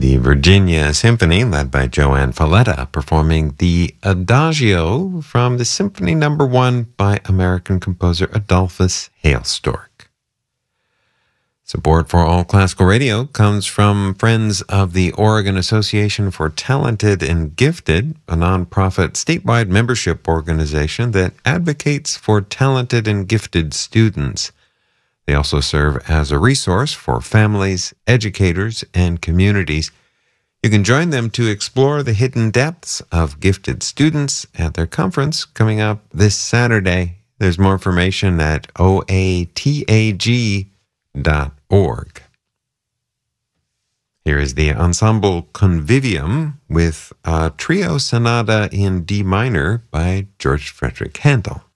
The Virginia Symphony, led by Joanne Falletta, performing the Adagio from the Symphony No. 1 by American composer Adolphus Hailstork. Support for All Classical Radio comes from friends of the Oregon Association for Talented and Gifted, a nonprofit statewide membership organization that advocates for talented and gifted students. They also serve as a resource for families, educators, and communities. You can join them to explore the hidden depths of gifted students at their conference coming up this Saturday. There's more information at oatag.org. Here is the Ensemble Convivium with a trio sonata in D minor by George Frederick Handel.